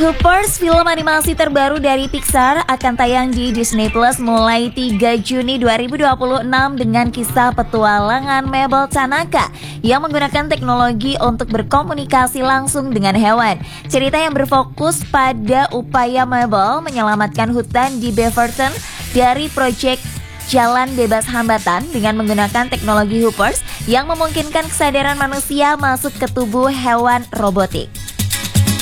Hoopers, film animasi terbaru dari Pixar, akan tayang di Disney Plus mulai 3 Juni 2026 dengan kisah petualangan Mabel Tanaka yang menggunakan teknologi untuk berkomunikasi langsung dengan hewan. Cerita yang berfokus pada upaya Mabel menyelamatkan hutan di Beaverton dari proyek jalan bebas hambatan dengan menggunakan teknologi Hoopers yang memungkinkan kesadaran manusia masuk ke tubuh hewan robotik.